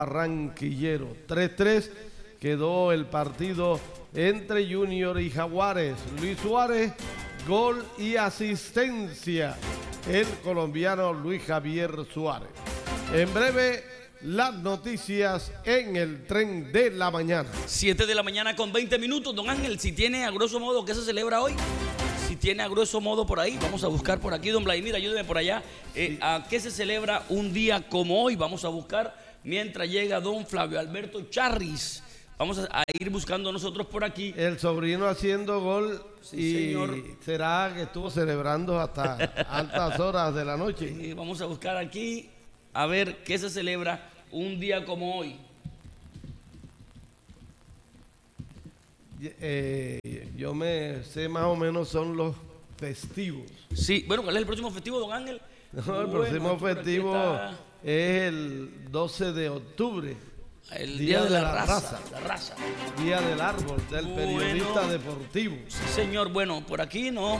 Barranquillero. 3-3 quedó el partido entre Junior y Jaguares. Luis Suárez, gol y asistencia. El colombiano Luis Javier Suárez. En breve, las noticias en el tren de la mañana. 7 de la mañana con 20 minutos. Don Ángel, si tiene a grosso modo qué se celebra hoy, si tiene a grosso modo por ahí, vamos a buscar por aquí. Don Vladimir, ayúdeme por allá. ¿A qué se celebra un día como hoy? Vamos a buscar mientras llega don Flavio Alberto Charris. Vamos a ir buscando nosotros por aquí. El sobrino haciendo gol, sí, y señor. Será que estuvo celebrando hasta altas horas de la noche. Sí, vamos a buscar aquí a ver qué se celebra un día como hoy. Yo me sé más o menos son los festivos. Sí, bueno, ¿cuál es el próximo festivo, don Ángel? No, el próximo festivo es el 12 de octubre. El día de la raza. Día del árbol, del periodista deportivo. Sí, señor. Bueno, por aquí no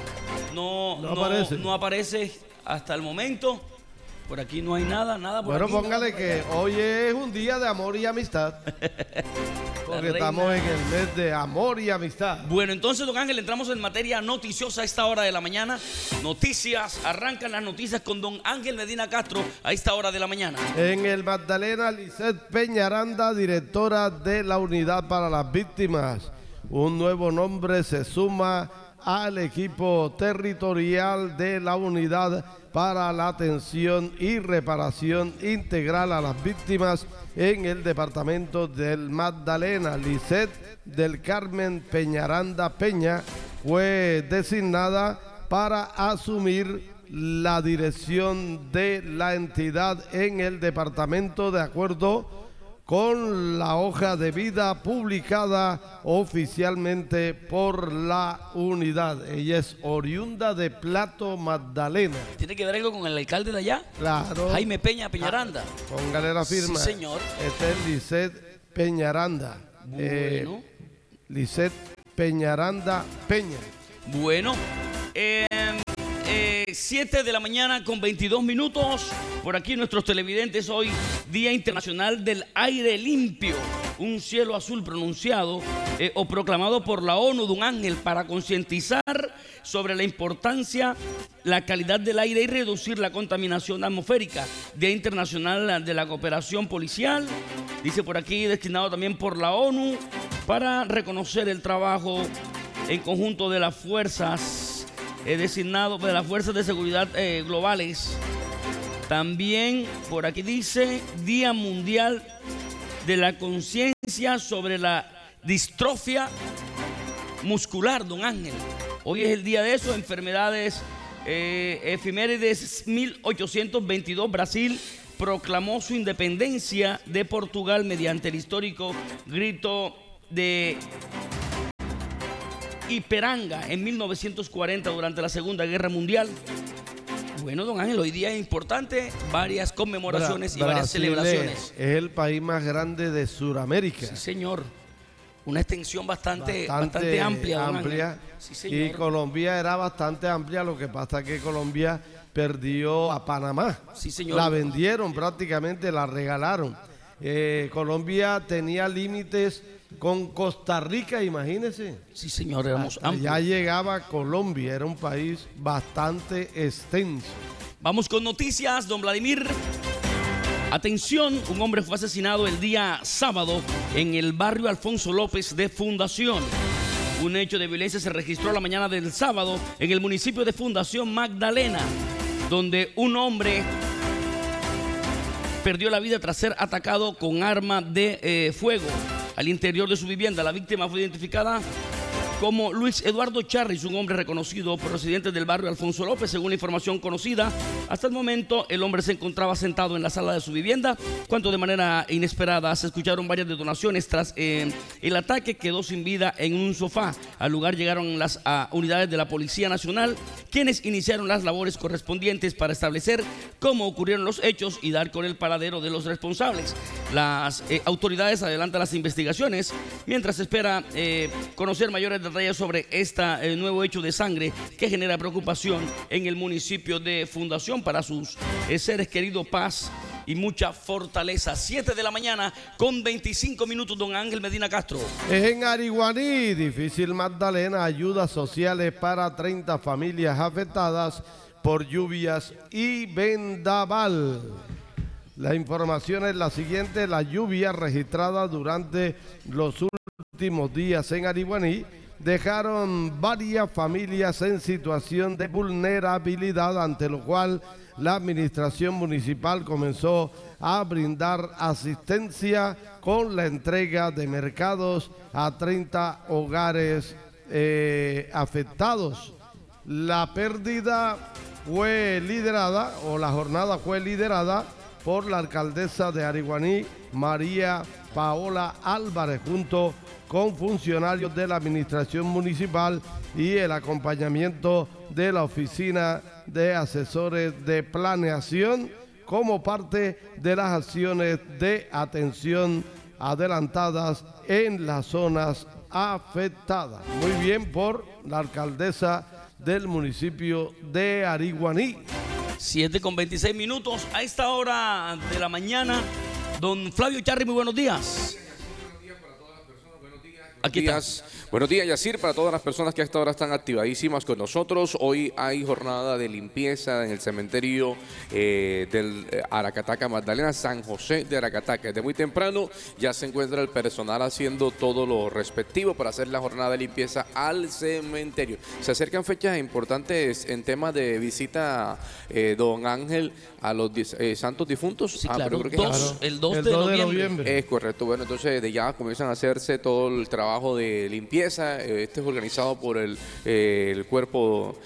aparece hasta el momento. Por aquí no hay nada. Bueno, póngale que hoy es un día de amor y amistad. Porque estamos en el mes de amor y amistad. Bueno, entonces, don Ángel, entramos en materia noticiosa a esta hora de la mañana. Noticias, arrancan las noticias con don Ángel Medina Castro a esta hora de la mañana. En el Magdalena, Lisset Peñaranda, directora de la Unidad para las Víctimas. Un nuevo nombre se suma al equipo territorial de la Unidad para la Atención y Reparación Integral a las Víctimas en el departamento del Magdalena. Lisset del Carmen Peñaranda Peña fue designada para asumir la dirección de la entidad en el departamento de acuerdo con la hoja de vida publicada oficialmente por la unidad. Ella es oriunda de Plato, Magdalena. ¿Tiene que ver algo con el alcalde de allá? Claro. Jaime Peña Peñaranda. Póngale la firma. Sí, señor. Este es Lisset Peñaranda. Bueno. Lisset Peñaranda Peña. Bueno. 7 de la mañana con 22 minutos. Por aquí nuestros televidentes, hoy Día Internacional del Aire Limpio. Un cielo azul pronunciado o proclamado por la ONU, don Ángel, para concientizar sobre la importancia, la calidad del aire y reducir la contaminación atmosférica. Día Internacional de la Cooperación Policial, dice por aquí, destinado también por la ONU para reconocer el trabajo en conjunto de las fuerzas designado de las fuerzas de seguridad globales. También por aquí dice Día Mundial de la Conciencia sobre la Distrofia Muscular, don Ángel. Hoy es el día de eso, enfermedades efemérides. 1822, Brasil proclamó su independencia de Portugal mediante el histórico grito de Ipiranga en 1940 durante la Segunda Guerra Mundial. Bueno, don Ángel, hoy día es importante, varias conmemoraciones y varias celebraciones. Es el país más grande de Sudamérica. Sí, señor. Una extensión bastante amplia, don Ángel. Sí, señor. Y Colombia era bastante amplia, lo que pasa es que Colombia perdió a Panamá. Sí, señor. La vendieron prácticamente, la regalaron. Colombia tenía límites con Costa Rica, imagínense. Sí, señor, éramos amplios. Ya llegaba Colombia, era un país bastante extenso. Vamos con noticias, don Vladimir. Atención, un hombre fue asesinado el día sábado en el barrio Alfonso López de Fundación. Un hecho de violencia se registró la mañana del sábado en el municipio de Fundación Magdalena, donde un hombre perdió la vida tras ser atacado con arma de fuego al interior de su vivienda. La víctima fue identificada como Luis Eduardo Charris, un hombre reconocido por residentes del barrio Alfonso López. Según la información conocida, hasta el momento el hombre se encontraba sentado en la sala de su vivienda cuando de manera inesperada se escucharon varias detonaciones. Tras el ataque, quedó sin vida en un sofá. Al lugar llegaron las unidades de la Policía Nacional, quienes iniciaron las labores correspondientes para establecer cómo ocurrieron los hechos y dar con el paradero de los responsables. Las autoridades adelantan las investigaciones mientras se espera conocer mayores detalles sobre este nuevo hecho de sangre que genera preocupación en el municipio de Fundación. Para sus seres queridos, paz y mucha fortaleza. 7 de la mañana con 25 minutos, don Ángel Medina Castro. En Ariguaní, difícil Magdalena, ayudas sociales para 30 familias afectadas por lluvias y vendaval. La información es la siguiente: las lluvias registradas durante los últimos días en Ariguaní dejaron varias familias en situación de vulnerabilidad, ante lo cual la administración municipal comenzó a brindar asistencia con la entrega de mercados a 30 hogares afectados. La pérdida fue liderada, o la jornada fue liderada por la alcaldesa de Ariguaní, María Paola Álvarez, junto con funcionarios de la administración municipal y el acompañamiento de la Oficina de Asesores de Planeación, como parte de las acciones de atención adelantadas en las zonas afectadas. Muy bien por la alcaldesa del municipio de Ariguaní. 7 con 26 minutos a esta hora de la mañana. Don Flavio Charri, muy buenos días. Aquí está. Buenos días, Yacir, para todas las personas que a esta hora están activadísimas con nosotros. Hoy hay jornada de limpieza en el cementerio del Aracataca Magdalena, San José de Aracataca. Desde muy temprano ya se encuentra el personal haciendo todo lo respectivo para hacer la jornada de limpieza al cementerio. Se acercan fechas importantes en temas de visita, don Ángel, a los santos difuntos. Sí, claro, el 2 de noviembre. noviembre. Es correcto. Bueno, entonces de ya comienzan a hacerse todo el trabajo de limpieza. Este es organizado por el cuerpo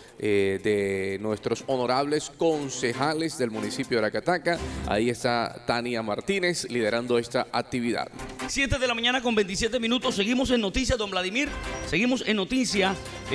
de nuestros honorables concejales del municipio de Aracataca. Ahí está Tania Martínez liderando esta actividad. 7 de la mañana con 27 minutos. Seguimos en noticias, don Vladimir. Seguimos en noticia.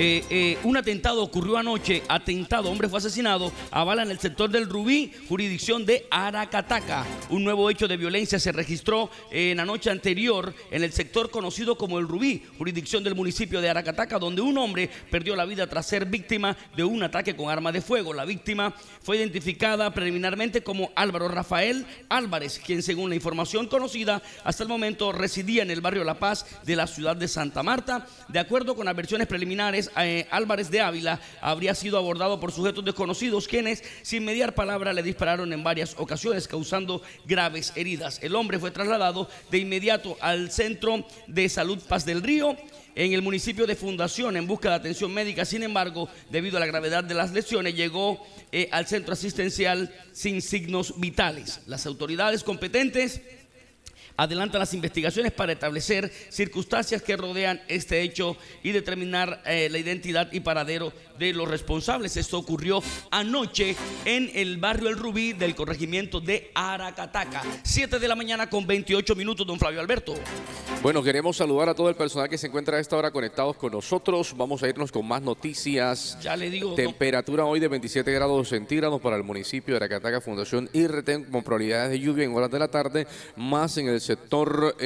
Un atentado ocurrió anoche. Hombre fue asesinado a bala en el sector del Rubí, jurisdicción de Aracataca. Un nuevo hecho de violencia se registró en la noche anterior en el sector conocido como el Rubí, jurisdicción del municipio de Aracataca, donde un hombre perdió la vida tras ser víctima de un ataque con arma de fuego. La víctima fue identificada preliminarmente como Álvaro Rafael Álvarez, quien, según la información conocida hasta el momento, residía en el barrio La Paz de la ciudad de Santa Marta. De acuerdo con las versiones preliminares, Álvarez de Ávila habría sido abordado por sujetos desconocidos, quienes, sin mediar palabra, le dispararon en varias ocasiones, causando graves heridas. El hombre fue trasladado de inmediato al Centro de Salud Paz del Río, en el municipio de Fundación, en busca de atención médica. Sin embargo, debido a la gravedad de las lesiones, llegó al centro asistencial sin signos vitales. Las autoridades competentes adelantan las investigaciones para establecer circunstancias que rodean este hecho y determinar la identidad y paradero de los responsables. Esto ocurrió anoche en el barrio El Rubí del corregimiento de Aracataca. 7 de la mañana con 28 minutos, don Flavio Alberto. Bueno, queremos saludar a todo el personal que se encuentra a esta hora conectados con nosotros. Vamos a irnos con más noticias. Ya le digo. Temperatura hoy de 27 grados centígrados para el municipio de Aracataca, Fundación y Retén, con probabilidades de lluvia en horas de la tarde, más en el sector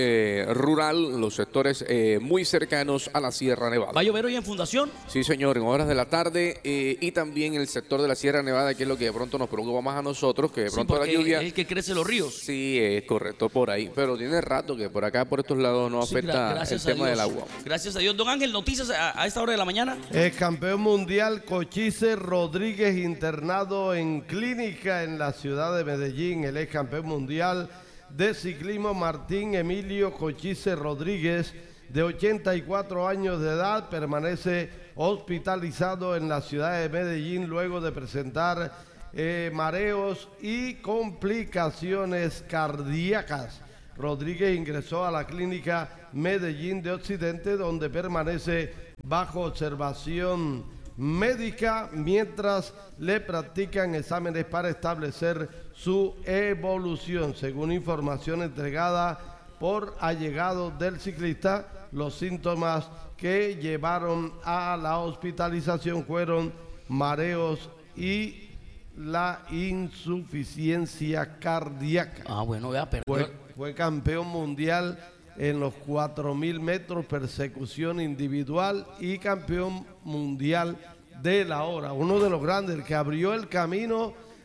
rural, los sectores muy cercanos a la Sierra Nevada. ¿Va a llover hoy en Fundación? Sí, señor, en horas de la tarde y también en el sector de la Sierra Nevada, que es lo que de pronto nos preocupa más a nosotros, que de pronto la lluvia... es el que crece los ríos. Sí, es correcto, por ahí. Pero tiene rato que por acá, por estos lados, no afecta el tema del agua. Gracias a Dios. Don Ángel, noticias a esta hora de la mañana. El campeón mundial Cochise Rodríguez, internado en clínica en la ciudad de Medellín. El ex campeón mundial de ciclismo Martín Emilio Cochise Rodríguez, de 84 años de edad, permanece hospitalizado en la ciudad de Medellín luego de presentar mareos y complicaciones cardíacas. Rodríguez ingresó a la clínica Medellín de Occidente, donde permanece bajo observación médica mientras le practican exámenes para establecer su evolución. Según información entregada por allegados del ciclista, los síntomas que llevaron a la hospitalización fueron mareos y la insuficiencia cardíaca. Bueno, vea, Fue campeón mundial en los 4.000 metros, persecución individual, y campeón mundial de la hora. Uno de los grandes, el que abrió el camino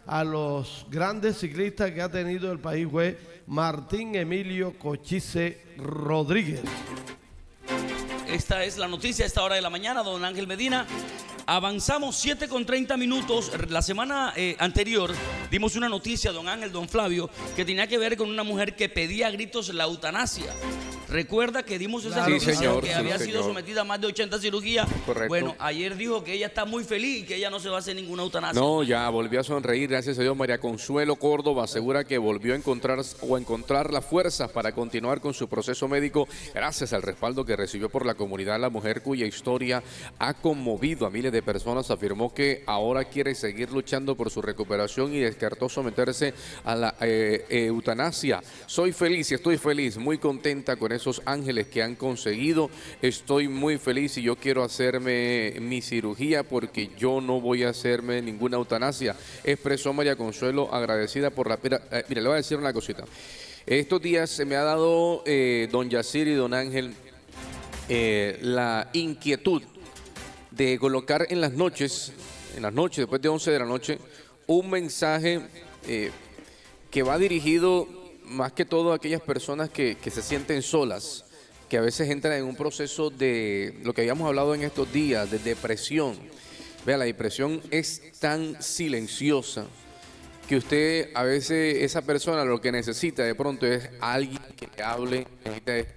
a los grandes ciclistas que ha tenido el país fue Martín Emilio Cochise Rodríguez. Esta es la noticia a esta hora de la mañana, don Ángel Medina. Avanzamos 7:30. La semana anterior dimos una noticia, don Ángel, don Flavio, que tenía que ver con una mujer que pedía a gritos la eutanasia. Recuerda que dimos esa noticia, señor, que sí, había señor. sido sometida a más de 80 cirugías. Correcto. Bueno, ayer dijo que ella está muy feliz y que ella no se va a hacer ninguna eutanasia. No, ya volvió a sonreír, gracias a Dios. María Consuelo Córdoba asegura que volvió a encontrar las fuerzas para continuar con su proceso médico gracias al respaldo que recibió por la comunidad. La mujer, cuya historia ha conmovido a miles de personas, afirmó que ahora quiere seguir luchando por su recuperación y descartó someterse a la eutanasia. Soy feliz y estoy feliz, muy contenta con esos ángeles que han conseguido. Estoy muy feliz y yo quiero hacerme mi cirugía porque yo no voy a hacerme ninguna eutanasia, expresó María Consuelo, agradecida por la... Mira, le voy a decir una cosita. Estos días se me ha dado, don Yacir y don Ángel, la inquietud de colocar en las noches, después de 11 de la noche, un mensaje que va dirigido más que todo a aquellas personas que se sienten solas, que a veces entran en un proceso de lo que habíamos hablado en estos días, de depresión. Vea, la depresión es tan silenciosa que usted, a veces, esa persona lo que necesita de pronto es alguien que le hable, necesita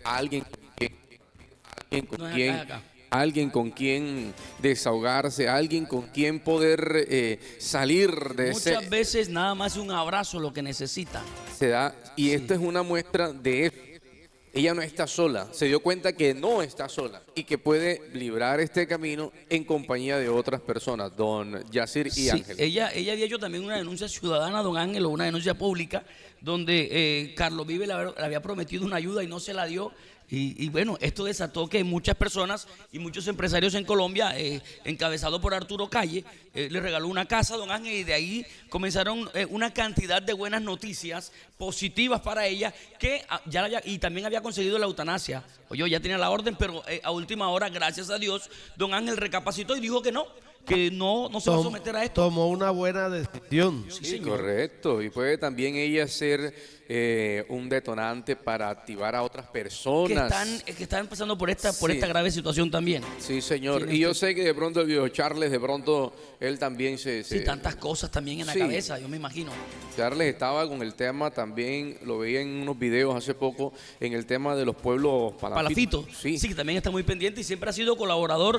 alguien con quien desahogarse, alguien con quien poder salir de Muchas veces nada más un abrazo lo que necesita. Se da, y esta es una muestra de eso. Ella no está sola, se dio cuenta que no está sola y que puede librar este camino en compañía de otras personas, don Yacir y Ángel. Ella había hecho también una denuncia ciudadana, don Ángel, o una denuncia pública, donde Carlos Vive le había prometido una ayuda y no se la dio. Y bueno, esto desató que muchas personas y muchos empresarios en Colombia, encabezado por Arturo Calle, le regaló una casa a don Ángel, y de ahí comenzaron una cantidad de buenas noticias positivas para ella, que y también había conseguido la eutanasia. Oye, ya tenía la orden, pero a última hora, gracias a Dios, don Ángel recapacitó y dijo que no se va a someter a esto. Tomó una buena decisión. Sí, correcto. Y puede también ella ser un detonante para activar a otras personas que están pasando por esta grave situación también. Sí, señor. Y yo sé que de pronto el viejo Charles, de pronto él también Sí, tantas cosas también en la cabeza, yo me imagino. Charles estaba con el tema también, lo veía en unos videos hace poco, en el tema de los pueblos palafitos. Sí, que también está muy pendiente y siempre ha sido colaborador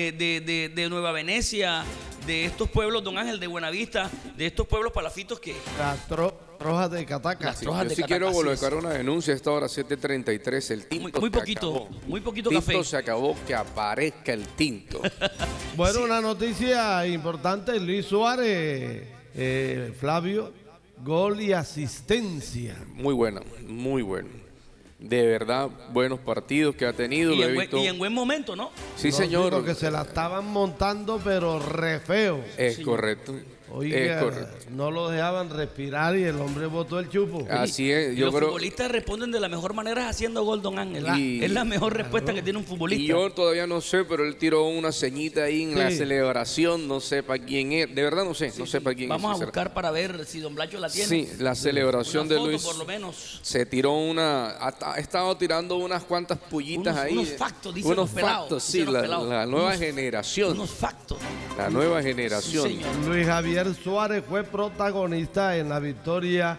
de Nueva Venecia, de estos pueblos, don Ángel, de Buenavista, de estos pueblos palafitos que... Las trojas de Cataca. Yo sí quiero colocar una denuncia a esta hora, 7:33, el tinto muy poquito café. Tinto se acabó, que aparezca el tinto. Bueno, una noticia importante, Luis Suárez, Flavio, gol y asistencia. Muy buena, muy bueno. De verdad, buenos partidos que ha tenido. Y en buen momento, ¿no? Sí, no, señor. Porque se la estaban montando, pero re feo. Es correcto. Oiga, no lo dejaban respirar y el hombre botó el chupo. Así es. Los futbolistas responden de la mejor manera haciendo gol, don Ángel. Es la mejor respuesta que tiene un futbolista. Y yo todavía no sé, pero él tiró una ceñita ahí en la celebración. No sé para quién es. De verdad no sé. No sé para quién es. Vamos a buscar para ver si don Blacho la tiene. Sí, la celebración de Luis. Por lo menos. Se tiró ha estado tirando unas cuantas pullitas ahí. Unos factos, dicen los pelados. Factos, sí, la nueva generación. Unos factos. La nueva generación. Sí, Luis Javier Suárez fue protagonista en la victoria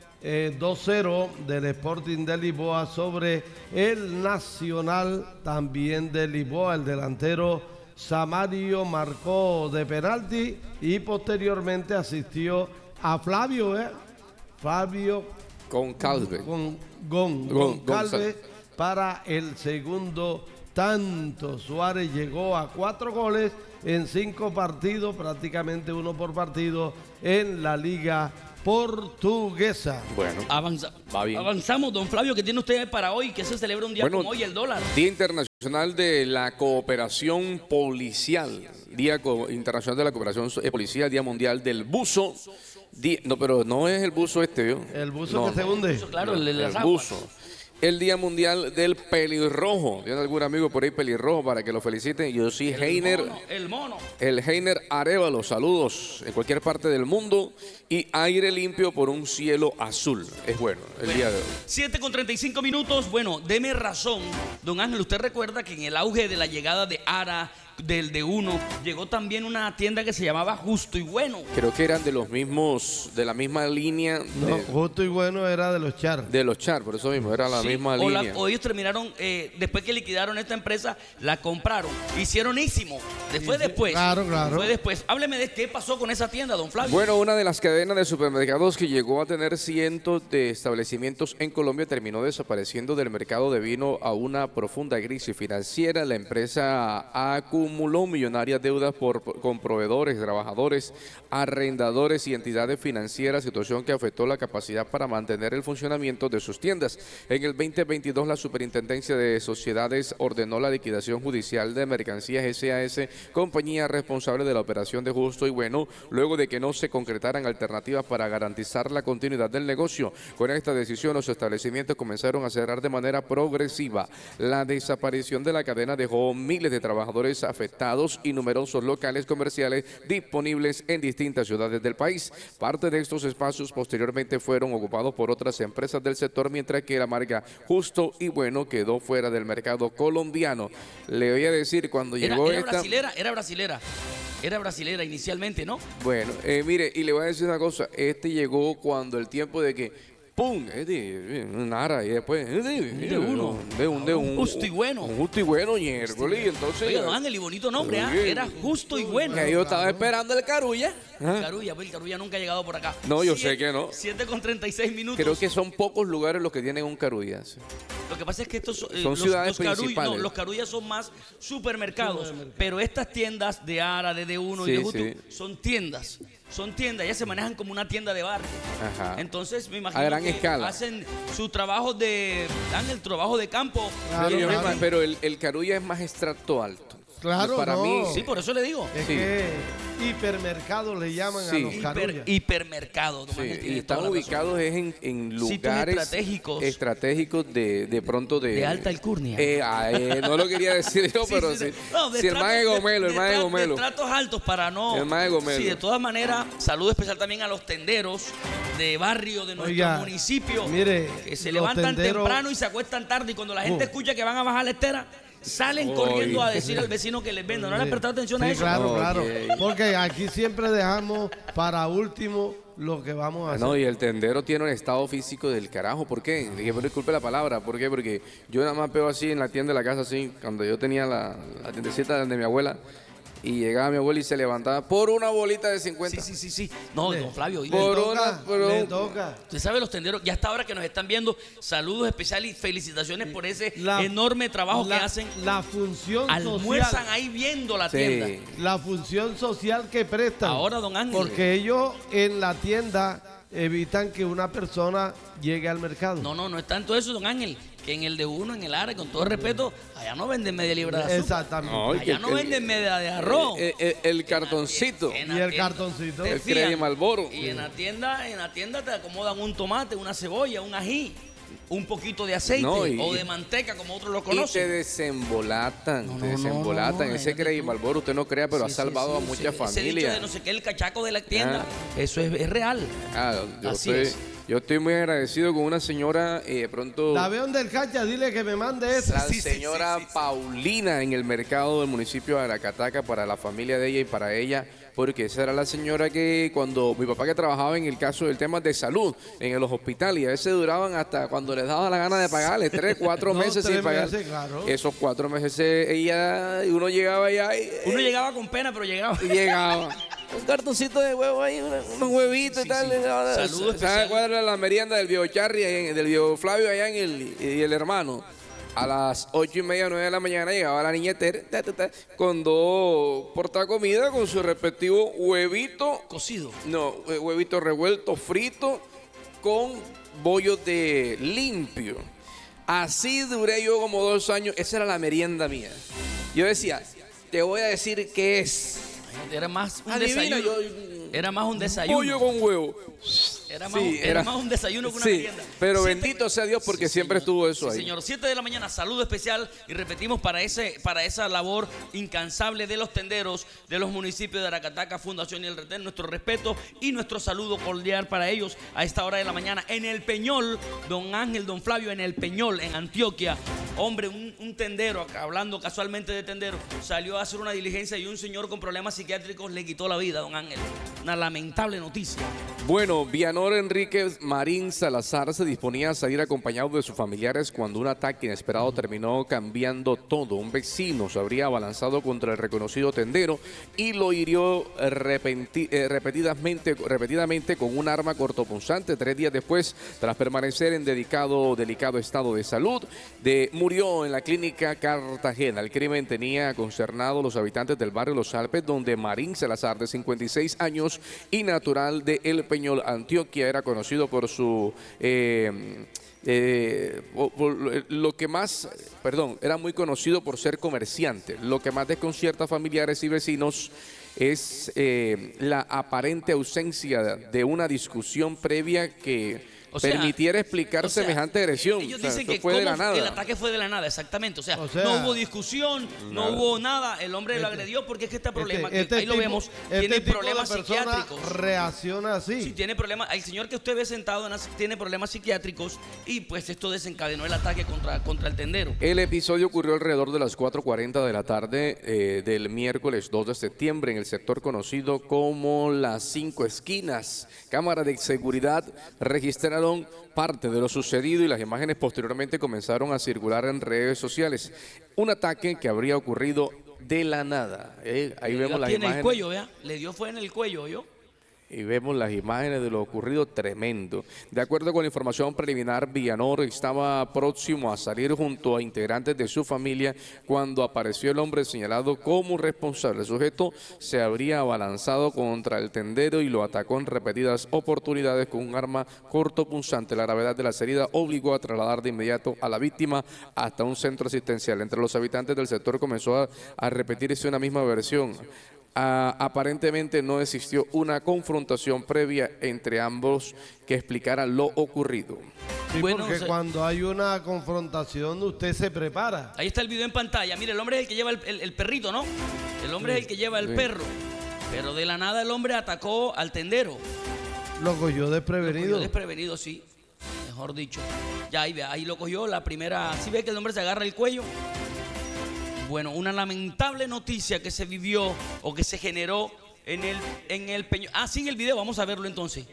2-0 del Sporting de Lisboa sobre el Nacional también de Lisboa. El delantero Samario marcó de penalti y posteriormente asistió a Flavio Goncalves para el segundo tanto. Suárez llegó a 4 goles en 5 partidos, prácticamente uno por partido en la Liga Portuguesa. Bueno, va bien. Avanzamos, don Flavio, ¿qué tiene usted para hoy? Que se celebra un día como hoy, el dólar. Día Internacional de la Cooperación Policial. Día Internacional de la Cooperación Policial, Día Mundial del Buzo. No, pero no es el buzo ¿yo? El buzo que se hunde. Claro, el buzo. el Día Mundial del Pelirrojo. ¿Tiene algún amigo por ahí pelirrojo para que lo feliciten? Yo sí, Heiner. El mono. El Heiner Arevalo, saludos en cualquier parte del mundo. Y aire limpio por un cielo azul. Es bueno el día de hoy. 7:35 minutos. Bueno, deme razón, don Ángel. Usted recuerda que en el auge de la llegada de Ara, del D1, llegó también una tienda que se llamaba Justo y Bueno. Creo que eran de los mismos, de la misma línea. No, Justo y Bueno era de los Char. De los Char, por eso mismo, era la misma línea. O ellos terminaron, después que liquidaron esta empresa, la compraron. Hicieronísimo. Después. Claro. Fue después. Hábleme de qué pasó con esa tienda, don Flavio. Bueno, una de las cadenas de supermercados que llegó a tener cientos de establecimientos en Colombia terminó desapareciendo del mercado debido a una profunda crisis financiera. La empresa acumuló millonarias deudas con proveedores, trabajadores, arrendadores y entidades financieras, situación que afectó la capacidad para mantener el funcionamiento de sus tiendas. En el 2022, la Superintendencia de Sociedades ordenó la liquidación judicial de Mercancías SAS, compañía responsable de la operación de Justo y Bueno, luego de que no se concretaran alternativas para garantizar la continuidad del negocio. Con esta decisión, los establecimientos comenzaron a cerrar de manera progresiva. La desaparición de la cadena dejó miles de trabajadores afectados y numerosos locales comerciales disponibles en distintas ciudades del país. Parte de estos espacios posteriormente fueron ocupados por otras empresas del sector, mientras que la marca Justo y Bueno quedó fuera del mercado colombiano. Le voy a decir, cuando llegó Era brasilera inicialmente, ¿no? Bueno, mire, y le voy a decir una cosa. Llegó cuando el tiempo de que ¡pum! Un Ara y después un Justo y Bueno. Un Justo y Bueno, miércoles. Y entonces. Oiga, don Ángel, y bonito nombre, era Justo y Bueno. Yo estaba esperando el Carulla. El Carulla nunca ha llegado por acá. No, yo sé que no. 7:36 minutos. Creo que son pocos lugares los que tienen un Carulla. Sí. Lo que pasa es que estos son ciudades principales. los Carullas son más supermercados, pero estas tiendas de Ara, de D1 y de Justo son tiendas. Ellas se manejan como una tienda de barrio. Ajá. Entonces me imagino a gran que escala hacen su trabajo dan el trabajo de campo. Pero el Carulla es más extracto alto. Claro, para mí. Sí, por eso le digo. Es que hipermercados le llaman a los Carulla. Hipermercados. Y están ubicados en lugares estratégicos de pronto de alta alcurnia. No lo quería decir yo, pero sí. Si el Mae Gomelo, de tratos altos para no. El Mae Gomelo. Sí, de todas maneras, saludo especial también a los tenderos de barrio de nuestro municipio. Mire, que se levantan temprano y se acuestan tarde. Y cuando la gente escucha que van a bajar la estera, salen corriendo a decir al vecino que les venda. ¿No le han prestado atención a eso? Claro. Porque aquí siempre dejamos para último lo que vamos a hacer. No, y el tendero tiene un estado físico del carajo. ¿Por qué? Disculpe la palabra. ¿Por qué? Porque yo nada más veo así en la tienda de la casa, así, cuando yo tenía la tiendecita de mi abuela. Y llegaba mi abuela y se levantaba por una bolita de 50. Sí. No, don Flavio. Le toca. Usted sabe, los tenderos, ya hasta ahora que nos están viendo, saludos especiales y felicitaciones por ese enorme trabajo que hacen. La función almuerzan social. Ahí viendo la tienda. La función social que prestan. Ahora, don Ángel. Porque ellos en la tienda evitan que una persona llegue al mercado. No es tanto eso, don Ángel, que en el D1, en el Ara, con todo respeto, allá no venden media libra de azúcar. Exactamente. Allá no venden media de arroz. El cartoncito. Y el cartoncito. El Credit Marlboro. Y en la tienda te acomodan un tomate, una cebolla, un ají, un poquito de aceite o de manteca, como otros lo conocen. Y te desembolatan, Ese Credit Marlboro, usted no crea, pero ha salvado a muchas familias. Ese dicho de no sé qué, el cachaco de la tienda, eso es real. Yo estoy muy agradecido con una señora, pronto. La veo del cacha, dile que me mande eso. La señora Paulina en el mercado del municipio de Aracataca, para la familia de ella y para ella, porque esa era la señora que cuando mi papá, que trabajaba en el caso del tema de salud en los hospitales, y a veces duraban hasta cuando les daba la gana de pagarle 3, 4 meses sin pagar. Claro. Esos 4 meses uno llegaba allá uno llegaba con pena, pero llegaba. Un cartoncito de huevo ahí, unos huevitos y tal. Saludos. ¿Sabes cuál era la merienda del viejo Charry, del viejo Flavio allá y el hermano? A las 8:30, 9 de la mañana llegaba la niña con 2 portacomida con su respectivo huevito cocido. No, huevito revuelto, frito, con bollos de limpio. Así duré yo como 2 años. Esa era la merienda mía. Yo decía, te voy a decir qué es. Era más un desayuno. Era más un desayuno. Pollo con huevo. Era más un desayuno que una merienda. Pero bendito sea Dios porque siempre estuvo eso ahí. Señor, 7 de la mañana, saludo especial y repetimos para esa labor incansable de los tenderos de los municipios de Aracataca, Fundación y el Retén, nuestro respeto y nuestro saludo cordial para ellos a esta hora de la mañana en El Peñol, don Ángel, don Flavio, en El Peñol, en Antioquia. Hombre, un tendero, hablando casualmente de tendero, salió a hacer una diligencia y un señor con problemas psiquiátricos le quitó la vida, don Ángel. Una lamentable noticia. Bueno, Vianor Enríquez Marín Salazar se disponía a salir acompañado de sus familiares cuando un ataque inesperado terminó cambiando todo. Un vecino se habría abalanzado contra el reconocido tendero y lo hirió repetidamente con un arma cortopunzante. 3 días después, tras permanecer en delicado estado de salud, murió en la clínica Cartagena. El crimen tenía consternado a los habitantes del barrio Los Alpes, donde Marín Salazar, de 56 años y natural de El Peñol, Antioquia, era conocido por su era muy conocido por ser comerciante. Lo que más desconcierta a familiares y vecinos es la aparente ausencia de una discusión previa que permitiera explicar semejante agresión. Ellos dicen que fue de la nada. El ataque fue de la nada, exactamente. O sea, no hubo discusión, no hubo nada. El hombre lo agredió porque es que este problema, ahí lo vemos, tiene problemas psiquiátricos. Reacciona así. Sí, tiene problemas. El señor que usted ve sentado tiene problemas psiquiátricos y pues esto desencadenó el ataque contra el tendero. El episodio ocurrió alrededor de las 4:40 de la tarde del miércoles 2 de septiembre en el sector conocido como Las 5 Esquinas. Cámaras de seguridad registraron parte de lo sucedido y las imágenes posteriormente comenzaron a circular en redes sociales. Un ataque que habría ocurrido de la nada. Ahí vemos las imágenes. En el cuello, vea. Le dio fue en el cuello, ¿yo? Y vemos las imágenes de lo ocurrido, tremendo. De acuerdo con la información preliminar, Vianor estaba próximo a salir junto a integrantes de su familia cuando apareció el hombre señalado como responsable. El sujeto se habría abalanzado contra el tendero y lo atacó en repetidas oportunidades con un arma cortopunzante. La gravedad de las heridas obligó a trasladar de inmediato a la víctima hasta un centro asistencial. Entre los habitantes del sector comenzó a repetirse una misma versión. Aparentemente no existió una confrontación previa entre ambos que explicara lo ocurrido. Sí, porque cuando hay una confrontación usted se prepara. Ahí está el video en pantalla. Mire, el hombre es el que lleva el perrito, ¿no? El hombre es el que lleva el perro. Pero de la nada el hombre atacó al tendero. Lo cogió desprevenido. Lo cogió desprevenido, sí. Mejor dicho. Ya ahí lo cogió la primera. ¿Sí ve que el hombre se agarra el cuello? Bueno, una lamentable noticia que se vivió o que se generó en el Peñol. Sí, en el video, vamos a verlo entonces.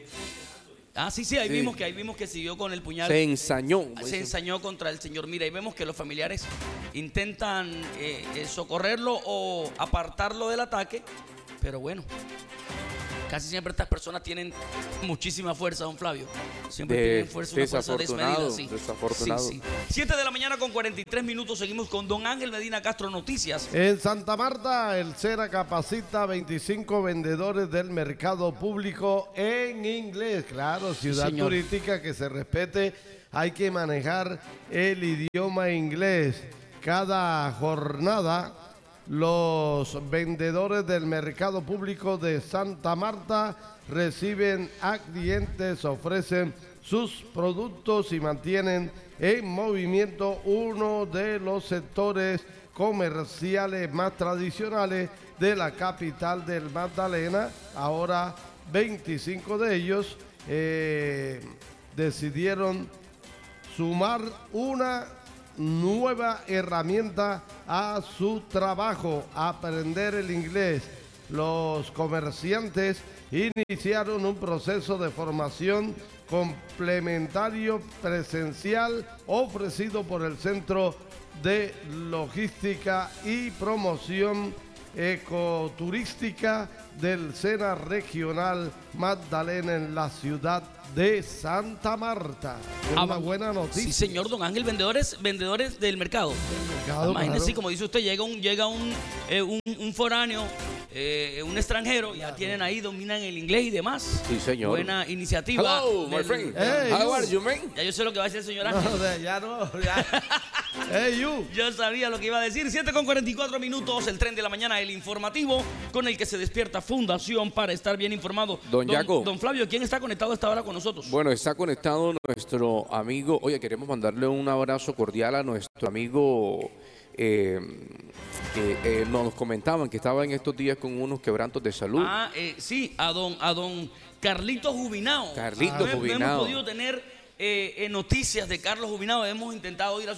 Sí, ahí vimos que siguió con el puñal. Se ensañó. Se ensañó contra el señor. Mira, ahí vemos que los familiares intentan socorrerlo o apartarlo del ataque, pero bueno. Casi siempre estas personas tienen muchísima fuerza, don Flavio. Siempre tienen fuerza, una fuerza desmedida. Sí. Desafortunado. Sí. 7 de la mañana con 43 minutos. Seguimos con don Ángel Medina Castro, noticias. En Santa Marta, el SENA capacita 25 vendedores del mercado público en inglés. Claro, ciudad turística que se respete, hay que manejar el idioma inglés. Cada jornada, los vendedores del mercado público de Santa Marta reciben a clientes, ofrecen sus productos y mantienen en movimiento uno de los sectores comerciales más tradicionales de la capital del Magdalena. Ahora 25 de ellos decidieron sumar una nueva herramienta a su trabajo, aprender el inglés. Los comerciantes iniciaron un proceso de formación complementario presencial ofrecido por el Centro de Logística y Promoción Ecoturística del SENA Regional Magdalena en la ciudad de Santa Marta. Una buena noticia. Sí, señor don Ángel, vendedores del mercado. Imagínese, claro. Como dice usted, llega un foráneo un extranjero, ya tienen ahí, dominan el inglés y demás. Sí, señor. Buena iniciativa. Hello, my friend. Hey, How you. are you, man? Ya yo sé lo que va a decir el señor Ángel. No, ya no. Ya. Hey, you. Yo sabía lo que iba a decir. 7:44, el tren de la mañana, el informativo con el que se despierta Fundación para estar bien informado. Don Yaco. Don Flavio, ¿quién está conectado a esta hora con nosotros? Bueno, está conectado nuestro amigo. Oye, queremos mandarle un abrazo cordial a nuestro amigo. Nos comentaban que estaba en estos días con unos quebrantos de salud. Sí, a don Carlitos Jubinao. Carlitos No hemos Jubinao. podido tener noticias de Carlos Jubinao. Hemos intentado ir a su